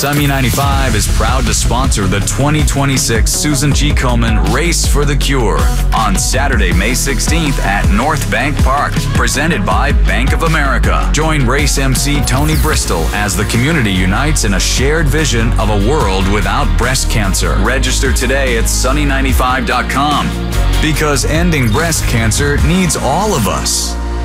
Sunny 95 is proud to sponsor the 2026 Susan G. Komen Race for the Cure on Saturday, May 16th at North Bank Park, presented by Bank of America. Join race MC Tony Bristol as the community unites in a shared vision of a world without breast cancer. Register today at sunny95.com because ending breast cancer needs all of us.